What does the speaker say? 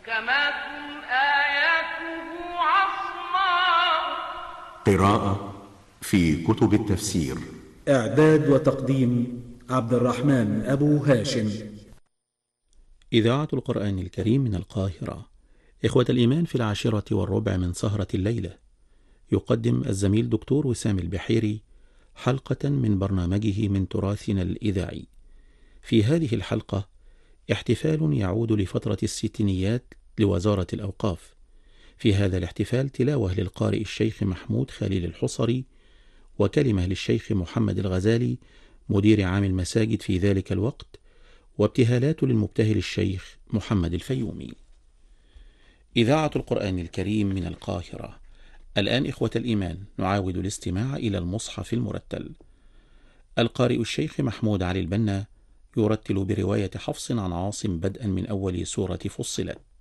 محكمات آياته عصماء. قراءة في كتب التفسير. إعداد وتقديم عبد الرحمن أبو هاشم. إذاعة القرآن الكريم من القاهرة. إخوة الإيمان، في 10:15 من سهرة الليلة يقدم الزميل دكتور وسام البحيري حلقة من برنامجه من تراثنا الإذاعي. في هذه الحلقة احتفال يعود لفترة الستينيات لوزارة الأوقاف. في هذا الاحتفال تلاوة للقارئ الشيخ محمود خليل الحصري، وكلمة للشيخ محمد الغزالي مدير عام المساجد في ذلك الوقت، وابتهالات للمبتهل الشيخ محمد الفيومي. إذاعة القرآن الكريم من القاهرة. الآن إخوة الإيمان نعاود الاستماع إلى المصحف المرتل. القارئ الشيخ محمود علي البنا يرتل برواية حفص عن عاصم بدءا من أول سورة فصلت.